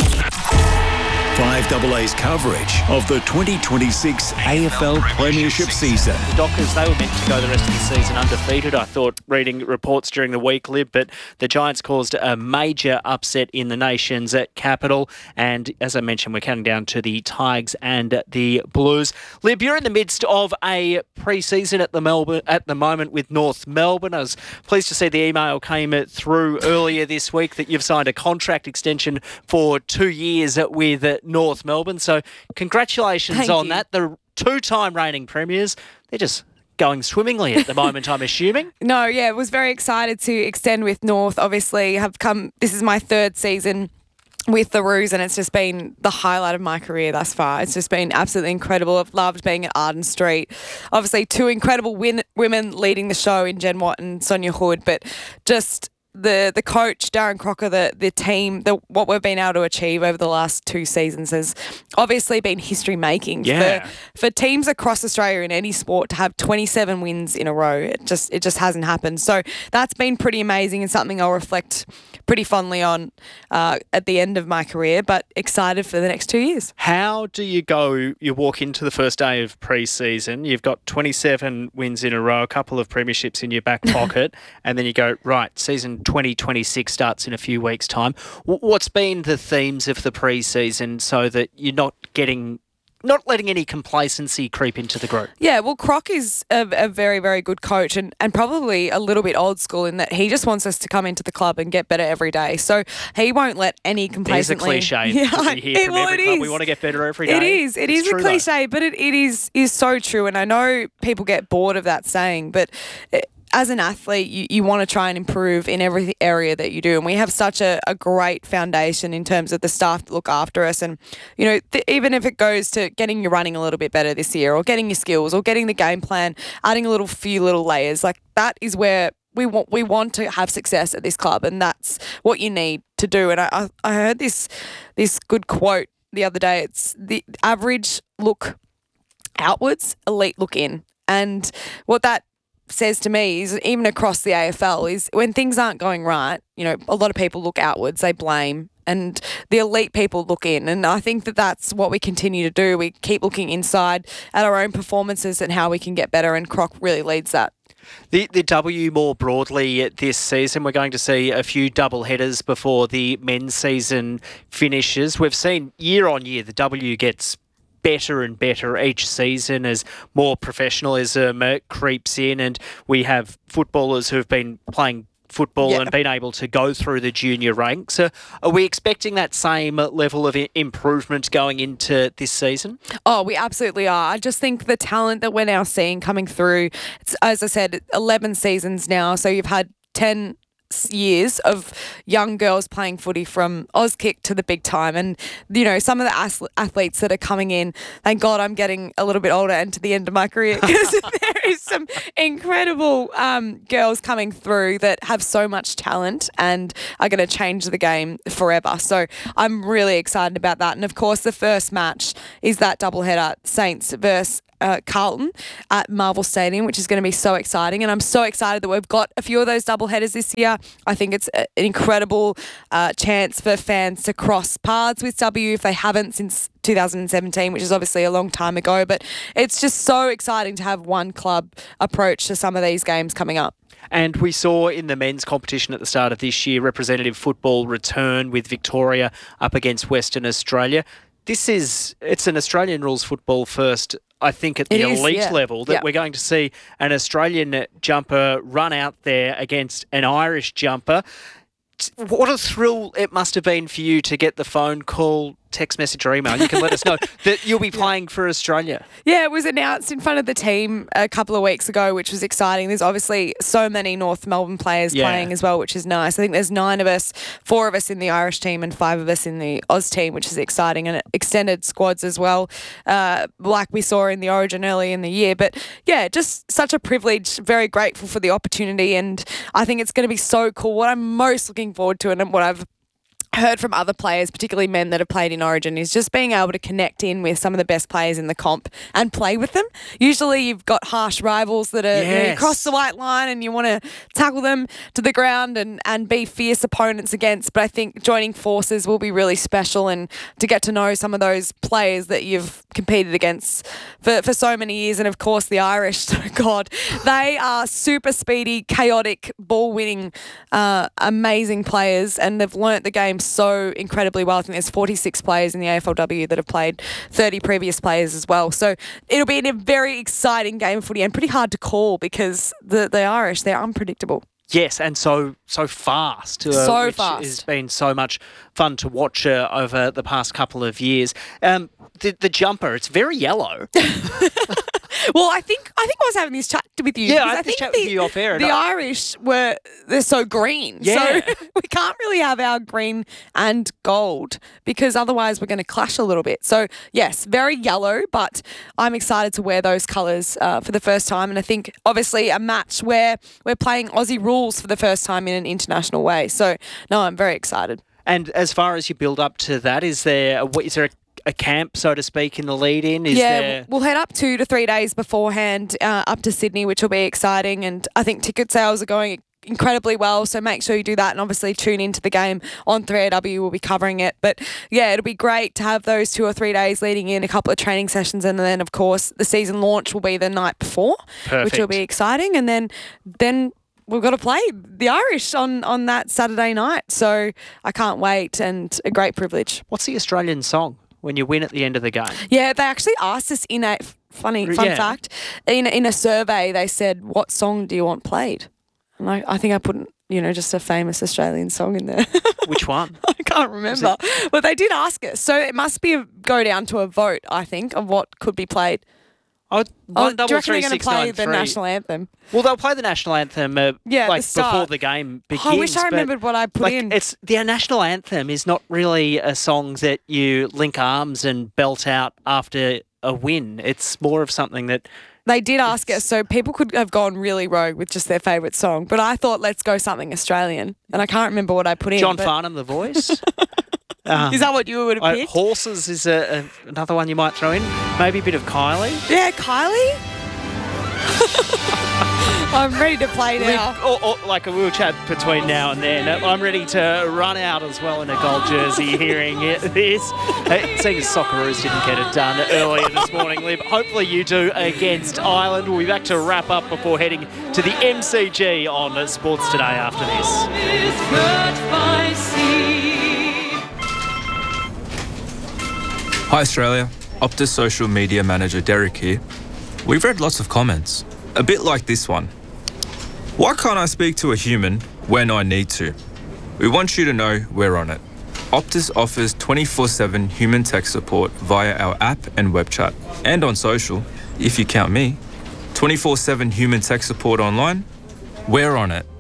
five A A's coverage of the twenty twenty-six A F L Premiership season. The Dockers, they were meant to go the rest of the season undefeated, I thought, reading reports during the week, Lib, but the Giants caused a major upset in the nation's capital. And as I mentioned, we're counting down to the Tigers and the Blues. Lib, you're in the midst of a pre-season at the Melbourne at the moment with North Melbourne. I was pleased to see the email came through earlier this week that you've signed a contract extension for two years with North Melbourne. So congratulations Thank on you. that. The two-time reigning premiers, they're just going swimmingly at the moment, I'm assuming. No, yeah, was very excited to extend with North. Obviously, have come. This is my third season with the Roos, and it's just been the highlight of my career thus far. It's just been absolutely incredible. I've loved being at Arden Street. Obviously, two incredible win- women leading the show in Jen Watt and Sonia Hood, but just the the coach, Darren Crocker, the the team, the what we've been able to achieve over the last two seasons has obviously been history making. Yeah. For, for teams across Australia in any sport to have twenty-seven wins in a row, it just it just hasn't happened. So that's been pretty amazing and something I'll reflect pretty fondly on uh, at the end of my career, but excited for the next two years. How do you go, you walk into the first day of pre-season, you've got twenty-seven wins in a row, a couple of premierships in your back pocket, and then you go, right, season twenty twenty-six starts in a few weeks' time. W- what's been the themes of the pre-season so that you're not getting... not letting any complacency creep into the group? Yeah, well, Croc is a, a very, very good coach and, and probably a little bit old school in that he just wants us to come into the club and get better every day. So he won't let any complacently... There's a cliche Yeah, that we hear it, from well, every it club. is. We want to get better every day. It is. It It's is a true, though. cliche, but it, it is is so true. And I know people get bored of that saying, but... It, as an athlete, you, you want to try and improve in every area that you do. And we have such a, a great foundation in terms of the staff that look after us. And, you know, th- even if it goes to getting your running a little bit better this year or getting your skills or getting the game plan, adding a little few little layers, like that is where we want we want to have success at this club. And that's what you need to do. And I, I, I heard this this good quote the other day. It's the average look outwards, elite look in. And what that says to me is even across the A F L is when things aren't going right, you know, a lot of people look outwards, they blame, and the elite people look in. And I think that that's what we continue to do. We keep looking inside at our own performances and how we can get better, and Croc really leads that. The the W more broadly this season, we're going to see a few double headers before the men's season finishes. We've seen year on year the W gets better and better each season as more professionalism uh, creeps in, and we have footballers who've been playing football Yeah. and been able to go through the junior ranks. Uh, are we expecting that same level of i- improvement going into this season? Oh, we absolutely are. I just think the talent that we're now seeing coming through, it's, as I said, eleven seasons now, so you've had ten years of young girls playing footy from Auskick to the big time. And, you know, some of the as- athletes that are coming in, thank God I'm getting a little bit older and to the end of my career because there is some incredible um, girls coming through that have so much talent and are going to change the game forever. So I'm really excited about that. And, of course, the first match is that doubleheader, Saints versus Uh, Carlton at Marvel Stadium, which is going to be so exciting. And I'm so excited that we've got a few of those double headers this year. I think it's a, an incredible uh, chance for fans to cross paths with W if they haven't since two thousand seventeen, which is obviously a long time ago. But it's just so exciting to have one club approach to some of these games coming up. And we saw in the men's competition at the start of this year, representative football return with Victoria up against Western Australia. This is, it's an Australian rules football first, I think, at the It is, elite yeah. level, that Yeah. we're going to see an Australian jumper run out there against an Irish jumper. What a thrill it must have been for you to get the phone call, text message or email. You can let us know that you'll be playing for Australia. Yeah, it was announced in front of the team a couple of weeks ago, which was exciting. There's obviously so many North Melbourne players Yeah. playing as well, which is nice. I think there's nine of us, four of us in the Irish team and five of us in the Oz team, which is exciting, and extended squads as well, uh, like we saw in the Origin early in the year. But yeah, just such a privilege, very grateful for the opportunity, and I think it's going to be so cool. What I'm most looking forward to, and what I've heard from other players, particularly men that have played in Origin, is just being able to connect in with some of the best players in the comp and play with them. Usually you've got harsh rivals that are, you know, you Yes. cross the white line and you want to tackle them to the ground and, and be fierce opponents against. But I think joining forces will be really special, and to get to know some of those players that you've competed against for, for so many years. And of course the Irish, God, they are super speedy, chaotic, ball-winning, uh, amazing players, and they've learnt the game so incredibly well. I think there's forty-six players in the A F L W that have played thirty previous players as well. So it'll be a very exciting game of footy and pretty hard to call because the, the Irish, they're unpredictable. Yes, and so so fast. Uh, So which fast. has been so much fun to watch uh, over the past couple of years. Um, the, the jumper, it's very yellow. Well, I think I think I was having this chat with you. Yeah, because I had this chat with you off air, and The I- Irish were they're so green, Yeah. so we can't really have our green and gold because otherwise we're going to clash a little bit. So yes, very yellow, but I'm excited to wear those colours uh, for the first time, and I think obviously a match where we're playing Aussie rules for the first time in an international way. So no, I'm very excited. And as far as you build up to that, is there a, is there a, a camp, so to speak, in the lead-in? Is yeah, there... we'll head up two to three days beforehand uh, up to Sydney, which will be exciting. And I think ticket sales are going incredibly well, so make sure you do that, and obviously tune into the game on three A W. We'll be covering it. But yeah, it'll be great to have those two or three days leading in, a couple of training sessions, and then of course the season launch will be the night before, Perfect. which will be exciting. And then then we've got to play the Irish on, on that Saturday night. So I can't wait, and a great privilege. What's the Australian song when you win at the end of the game? Yeah, they actually asked us in a funny fun Yeah. fact in a, in a survey. They said, "What song do you want played?" And I, I think I put, you know, just a famous Australian song in there. Which one? I can't remember, but they did ask us, so it must be a, go down to a vote. I think of what could be played. Oh, Oh, do you reckon they're going to play the three. national anthem? Well, they'll play the national anthem uh, Yeah, at the like start. before the game begins. Oh, I wish I but, remembered what I put like, in. It's the national anthem is not really a song that you link arms and belt out after a win. It's more of something that They did ask us, so people could have gone really rogue with just their favourite song. But I thought, let's go something Australian, and I can't remember what I put in. John but- Farnham, the voice. Um, Is that what you would have uh, picked? Horses is a, a, another one you might throw in. Maybe a bit of Kylie. Yeah, Kylie. I'm ready to play now. Or, or, like a wheel chat between now and then. I'm ready to run out as well in a gold jersey hearing it, this. Uh, seeing as Socceroos didn't get it done earlier this morning, Liv. Hopefully you do against Ireland. We'll be back to wrap up before heading to the M C G on Sports Today after this. Hi Australia, Optus social media manager Derek here. We've read lots of comments, a bit like this one. Why can't I speak to a human when I need to? We want you to know we're on it. Optus offers twenty-four seven human tech support via our app and web chat, and on social, if you count me. twenty-four seven human tech support online, we're on it.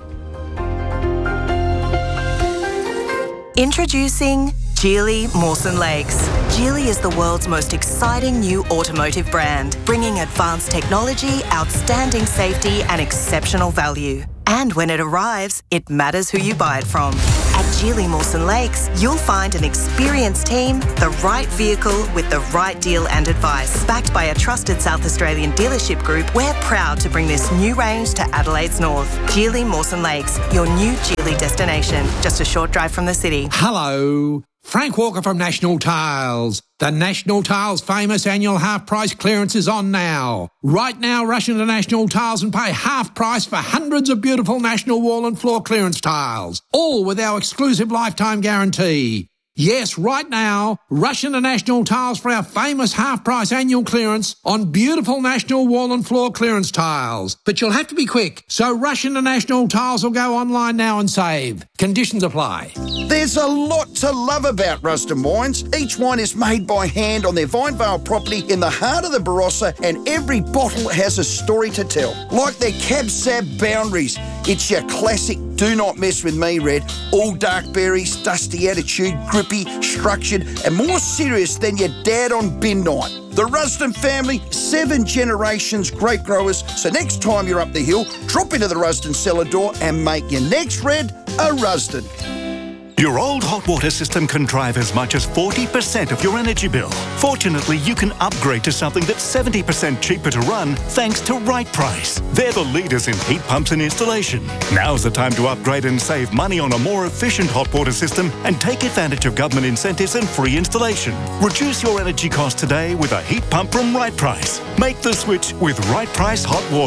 Introducing Geely Mawson Lakes. Geely is the world's most exciting new automotive brand, bringing advanced technology, outstanding safety, and exceptional value. And when it arrives, it matters who you buy it from. At Geely Mawson Lakes, you'll find an experienced team, the right vehicle with the right deal and advice. Backed by a trusted South Australian dealership group, we're proud to bring this new range to Adelaide's north. Geely Mawson Lakes, your new Geely destination, just a short drive from the city. Hello. Frank Walker from National Tiles. The National Tiles famous annual half price clearance is on now. Right now, rush into National Tiles and pay half price for hundreds of beautiful National wall and floor clearance tiles, all with our exclusive lifetime guarantee. Yes, right now, rush into National Tiles for our famous half-price annual clearance on beautiful National wall and floor clearance tiles. But you'll have to be quick, so rush into National Tiles or go online now and save. Conditions apply. There's a lot to love about Rusden Wines. Each wine is made by hand on their Vinevale property in the heart of the Barossa, and every bottle has a story to tell. Like their Cab Sab Boundaries. It's your classic do not mess with me red. All dark berries, dusty attitude, grippy, structured, and more serious than your dad on bin night. The Rusden family, seven generations great growers. So next time you're up the hill, drop into the Rusden cellar door and make your next red a Rusden. Your old hot water system can drive as much as forty percent of your energy bill. Fortunately, you can upgrade to something that's seventy percent cheaper to run thanks to Right Price. They're the leaders in heat pumps and installation. Now's the time to upgrade and save money on a more efficient hot water system and take advantage of government incentives and free installation. Reduce your energy costs today with a heat pump from Right Price. Make the switch with Right Price Hot Water.